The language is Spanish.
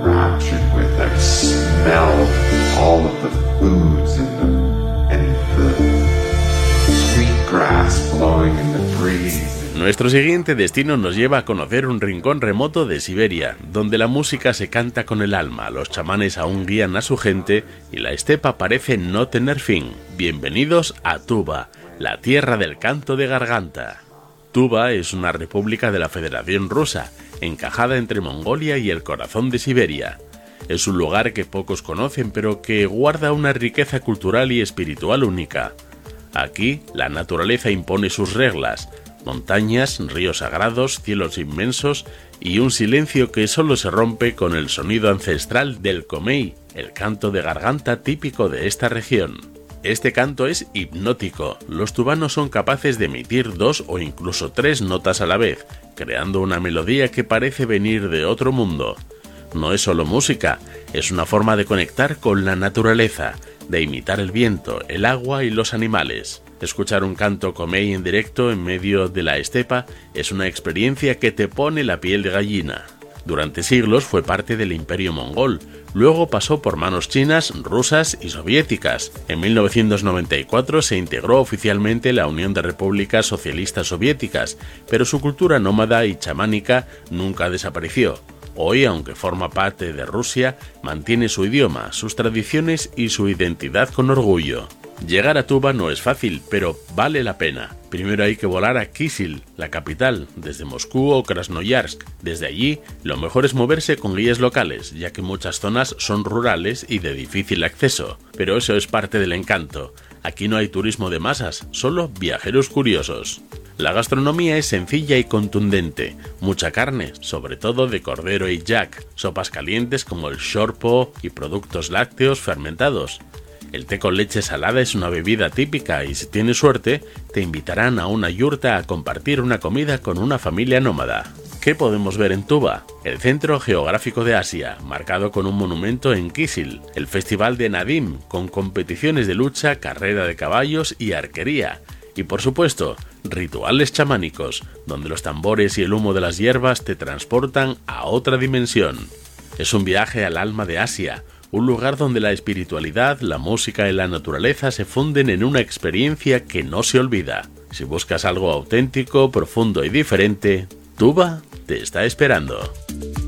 enraptured with the smell of all of the foods and the sweet grass blowing in the breeze. Nuestro siguiente destino nos lleva a conocer un rincón remoto de Siberia, donde la música se canta con el alma, los chamanes aún guían a su gente y la estepa parece no tener fin. Bienvenidos a Tuva, la tierra del canto de garganta. Tuva es una república de la Federación Rusa, encajada entre Mongolia y el corazón de Siberia. Es un lugar que pocos conocen, pero que guarda una riqueza cultural y espiritual única. Aquí, la naturaleza impone sus reglas: montañas, ríos sagrados, cielos inmensos y un silencio que solo se rompe con el sonido ancestral del komei, el canto de garganta típico de esta región. Este canto es hipnótico. Los tuvanos son capaces de emitir 2 o incluso 3 notas a la vez, creando una melodía que parece venir de otro mundo. No es solo música, es una forma de conectar con la naturaleza, de imitar el viento, el agua y los animales. Escuchar un canto komei en directo en medio de la estepa es una experiencia que te pone la piel de gallina. Durante siglos fue parte del Imperio Mongol, luego pasó por manos chinas, rusas y soviéticas. En 1994 se integró oficialmente la Unión de Repúblicas Socialistas Soviéticas, pero su cultura nómada y chamánica nunca desapareció. Hoy, aunque forma parte de Rusia, mantiene su idioma, sus tradiciones y su identidad con orgullo. Llegar a Tuva no es fácil, pero vale la pena. Primero hay que volar a Kisil, la capital, desde Moscú o Krasnoyarsk. Desde allí, lo mejor es moverse con guías locales, ya que muchas zonas son rurales y de difícil acceso. Pero eso es parte del encanto. Aquí no hay turismo de masas, solo viajeros curiosos. La gastronomía es sencilla y contundente, mucha carne, sobre todo de cordero y yak, sopas calientes como el shorpo y productos lácteos fermentados. El té con leche salada es una bebida típica y si tienes suerte, te invitarán a una yurta a compartir una comida con una familia nómada. ¿Qué podemos ver en Tuva? El centro geográfico de Asia, marcado con un monumento en Kisil, el festival de Nadim, con competiciones de lucha, carrera de caballos y arquería. Y por supuesto, rituales chamánicos, donde los tambores y el humo de las hierbas te transportan a otra dimensión. Es un viaje al alma de Asia, un lugar donde la espiritualidad, la música y la naturaleza se funden en una experiencia que no se olvida. Si buscas algo auténtico, profundo y diferente, Tuva te está esperando.